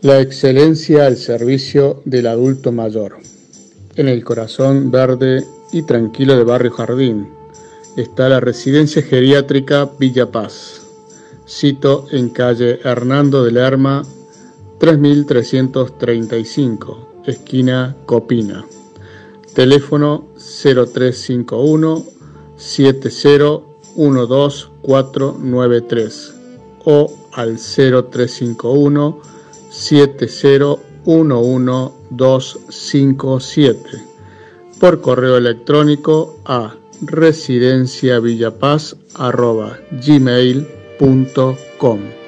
La excelencia al servicio del adulto mayor. En el corazón verde y tranquilo de Barrio Jardín está la residencia geriátrica Villa Paz. Sito en calle Hernando de Lerma, 3335, esquina Copina. Teléfono 0351 7012493 o al 0351 7011257 por correo electrónico a residenciavillapaz@gmail.com.